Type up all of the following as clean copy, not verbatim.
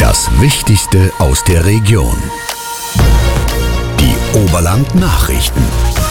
Das Wichtigste aus der Region. Die Oberland-Nachrichten.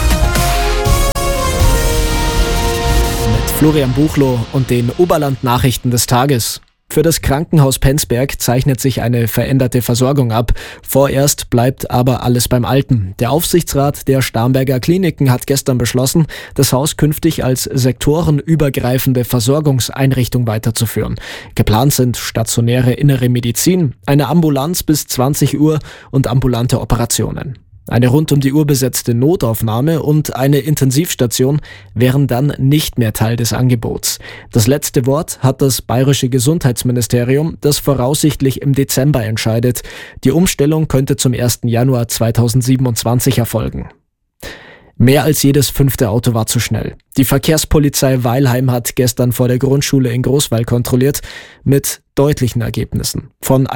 Mit Florian Buchloh und den Oberland-Nachrichten des Tages. Für das Krankenhaus Penzberg zeichnet sich eine veränderte Versorgung ab. Vorerst bleibt aber alles beim Alten. Der Aufsichtsrat der Starnberger Kliniken hat gestern beschlossen, das Haus künftig als sektorenübergreifende Versorgungseinrichtung weiterzuführen. Geplant sind stationäre innere Medizin, eine Ambulanz bis 20 Uhr und ambulante Operationen. Eine rund um die Uhr besetzte Notaufnahme und eine Intensivstation wären dann nicht mehr Teil des Angebots. Das letzte Wort hat das bayerische Gesundheitsministerium, das voraussichtlich im Dezember entscheidet. Die Umstellung könnte zum 1. Januar 2027 erfolgen. Mehr als jedes 5. Auto war zu schnell. Die Verkehrspolizei Weilheim hat gestern vor der Grundschule in Großweil kontrolliert, mit deutlichen Ergebnissen. Von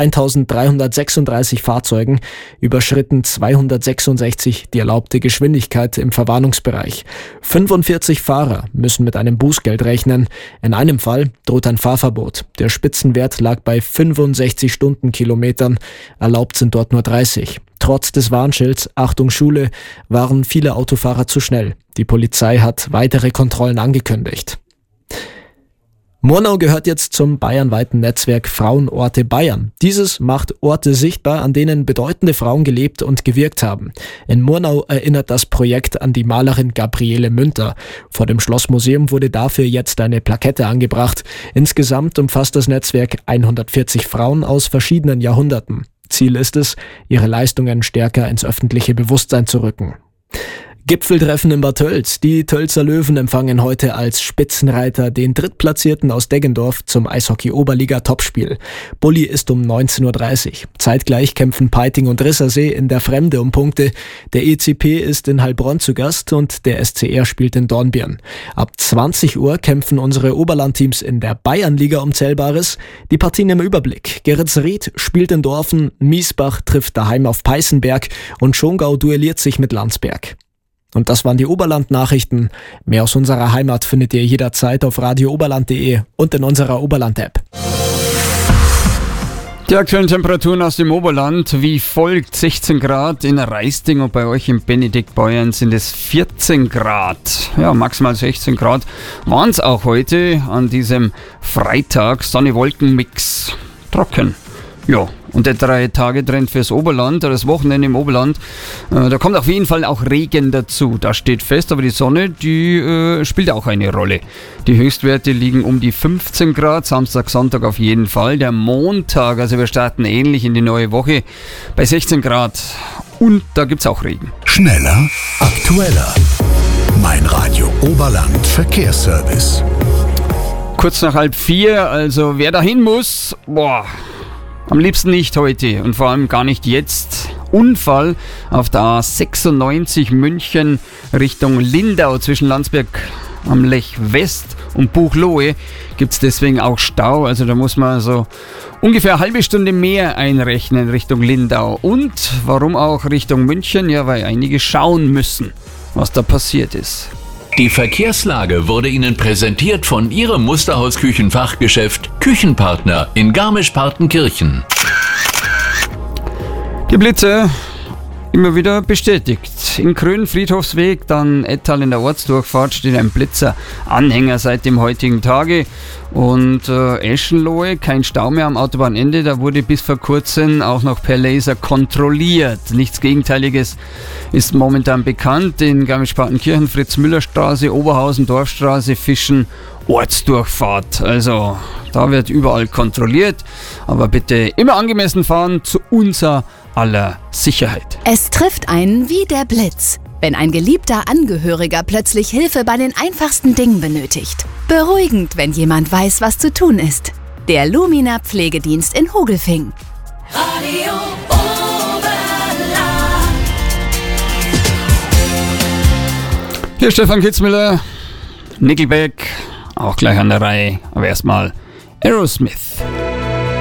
1336 Fahrzeugen überschritten 266 die erlaubte Geschwindigkeit im Verwarnungsbereich. 45 Fahrer müssen mit einem Bußgeld rechnen. In einem Fall droht ein Fahrverbot. Der Spitzenwert lag bei 65 Stundenkilometern. Erlaubt sind dort nur 30. Trotz des Warnschilds Achtung Schule waren viele Autofahrer zu schnell. Die Polizei hat weitere Kontrollen angekündigt. Murnau gehört jetzt zum bayernweiten Netzwerk Frauenorte Bayern. Dieses macht Orte sichtbar, an denen bedeutende Frauen gelebt und gewirkt haben. In Murnau erinnert das Projekt an die Malerin Gabriele Münter. Vor dem Schlossmuseum wurde dafür jetzt eine Plakette angebracht. Insgesamt umfasst das Netzwerk 140 Frauen aus verschiedenen Jahrhunderten. Ziel ist es, ihre Leistungen stärker ins öffentliche Bewusstsein zu rücken. Gipfeltreffen in Bad Tölz. Die Tölzer Löwen empfangen heute als Spitzenreiter den Drittplatzierten aus Deggendorf zum Eishockey-Oberliga-Topspiel. Bulli ist um 19.30 Uhr. Zeitgleich kämpfen Peiting und Rissersee in der Fremde um Punkte. Der ECP ist in Heilbronn zu Gast und der SCR spielt in Dornbirn. Ab 20 Uhr kämpfen unsere Oberlandteams in der Bayernliga um Zählbares. Die Partien im Überblick. Geretsried spielt in Dorfen, Miesbach trifft daheim auf Peißenberg und Schongau duelliert sich mit Landsberg. Und das waren die Oberland-Nachrichten. Mehr aus unserer Heimat findet ihr jederzeit auf radiooberland.de und in unserer Oberland-App. Die aktuellen Temperaturen aus dem Oberland wie folgt: 16 Grad in Reisting und bei euch in Benediktbeuern sind es 14 Grad. Ja, maximal 16 Grad waren es auch heute an diesem Freitag. Sonne-Wolken-Mix. Trocken. Ja, und der 3-Tage-Trend fürs Oberland, oder das Wochenende im Oberland, da kommt auf jeden Fall auch Regen dazu. Das steht fest, aber die Sonne, die spielt auch eine Rolle. Die Höchstwerte liegen um die 15 Grad, Samstag, Sonntag auf jeden Fall. Der Montag, also wir starten ähnlich in die neue Woche, bei 16 Grad. Und da gibt's auch Regen. Schneller, aktueller. Mein Radio Oberland Verkehrsservice. Kurz nach 3:30, also wer dahin muss, am liebsten nicht heute und vor allem gar nicht jetzt. Unfall auf der A96 München Richtung Lindau zwischen Landsberg am Lech West und Buchloe gibt es deswegen auch Stau. Also da muss man so ungefähr eine halbe Stunde mehr einrechnen Richtung Lindau. Und warum auch Richtung München? Ja, weil einige schauen müssen, was da passiert ist. Die Verkehrslage wurde Ihnen präsentiert von Ihrem Musterhaus-Küchenfachgeschäft Küchenpartner in Garmisch-Partenkirchen. Die Blitze immer wieder bestätigt. In Krön, Friedhofsweg, dann Ettal in der Ortsdurchfahrt steht ein Blitzer-Anhänger seit dem heutigen Tage. Und Eschenlohe, kein Stau mehr am Autobahnende, da wurde bis vor kurzem auch noch per Laser kontrolliert. Nichts Gegenteiliges ist momentan bekannt. In Garmisch-Partenkirchen, Fritz-Müller-Straße, Oberhausen, Dorfstraße, Fischen, Ortsdurchfahrt. Also da wird überall kontrolliert, aber bitte immer angemessen fahren zu unser aller Sicherheit. Es trifft einen wie der Blitz, wenn ein geliebter Angehöriger plötzlich Hilfe bei den einfachsten Dingen benötigt. Beruhigend, wenn jemand weiß, was zu tun ist. Der Lumina Pflegedienst in Hogelfing. Radio Oberland. Hier Stefan Kitzmüller, Nickelback, auch gleich an der Reihe, aber erstmal Aerosmith.